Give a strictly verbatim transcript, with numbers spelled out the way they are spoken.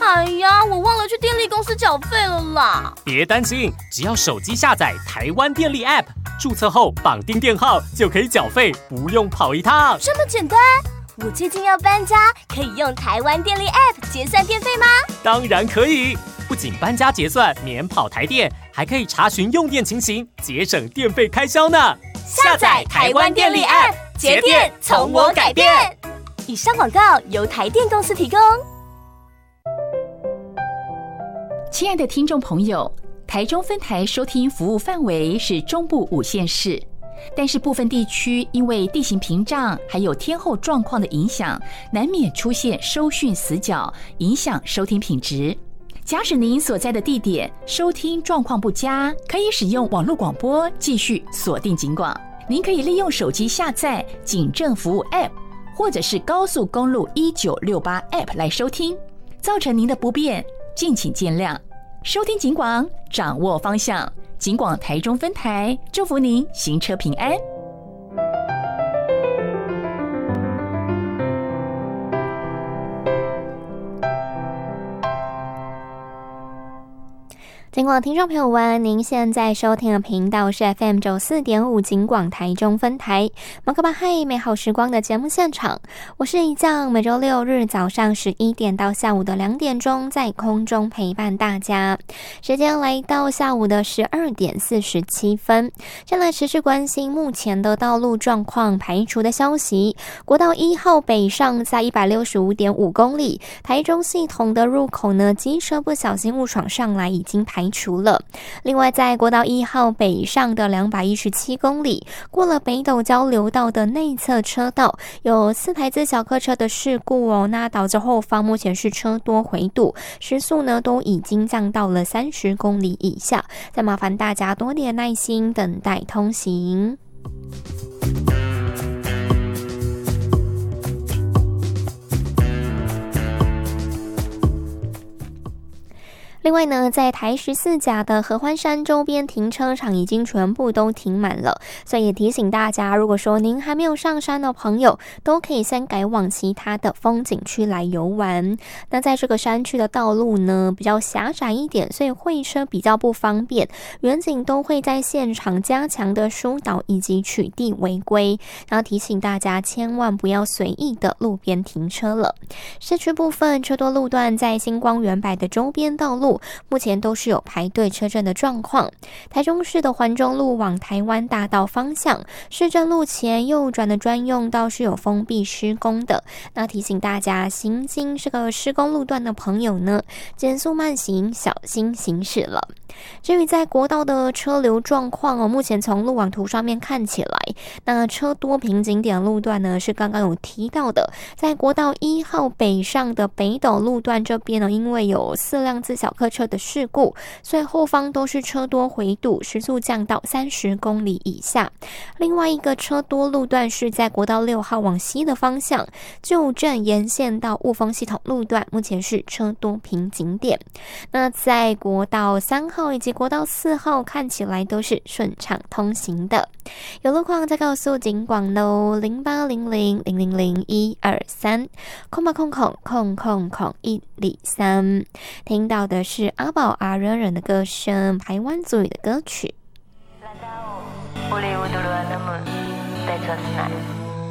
哎呀，我忘了去电力公司缴费了啦。 别担心，只要手机下载台湾电力 App， 注册后绑定电号就可以缴费，不用跑一趟。 这么简单？我最近要搬家，可以用台湾电力 App 结算电费吗？ 当然可以，不仅搬家结算免跑台电，还可以查询用电情形，节省电费开销呢。 下载台湾电力 App， 节电从我改变。以上广告由台电公司提供。 亲爱的听众朋友，台中分台收听服务范围是中部五县市，但是部分地区因为地形屏障还有天候状况的影响，难免出现收讯死角，影响收听品质。假使您所在的地点收听状况不佳，可以使用网络广播继续锁定警广。您可以利用手机下载警政服务 App， 或者是高速公路一九六八 App 来收听。造成您的不便，敬请见谅。收听警广，掌握方向。警广台中分台，祝福您行车平安。 警广听众朋友们，您现在收听的频道是 F M 九十四点五 警广台中分台马克巴嗨美好时光的节目现场，我是一将，每周六日早上十一点到下午的两点钟在空中陪伴大家。时间来到下午的十二点四十七分，先来持续关心目前的道路状况排除的消息。国道一号北上在 一百六十五点五公里，台中系统的入口呢，机车不小心误闯上来已经排排除了。另外在国道一号北上的两百一十七公里，过了北斗交流道的内侧车道，有四台自小客车的事故哦，那导致后方目前是车多回堵，时速呢都已经降到了三十公里以下，再麻烦大家多点耐心等待通行。另外呢，在台十四甲的合欢山周边停车场已经全部都停满了，所以也提醒大家，如果说您还没有上山的朋友，都可以先改往其他的风景区来游玩。那在这个山区的道路呢，比较狭窄一点，所以会车比较不方便，远景都会在现场加强的疏导以及取缔违规，然后提醒大家千万不要随意的路边停车了。市区部分车多路段在星光远百的周边道路目前都是有排队车阵的状况。台中市的环中路往台湾大道方向，市政路前右转的专用道是有封闭施工的，那提醒大家行经这个施工路段的朋友呢，减速慢行，小心行驶了。至于在国道的车流状况哦，目前从路网图上面看起来，那车多瓶颈点路段呢，是刚刚有提到的，在国道一号北上的北斗路段这边呢，因为有四辆自小客车的事故，所以后方都是车多回堵，时速降到三十公里以下。另外一个车多路段是在国道六号往西的方向，旧镇沿线到雾峰系统路段，目前是车多瓶颈点。那在国道三号以及国道四号看起来都是顺畅通行的。有路况再告诉警广喽，零八零零零零零一二三空八空空空空空一里三。听到的是阿宝阿忍忍的歌声，台湾族语的歌曲。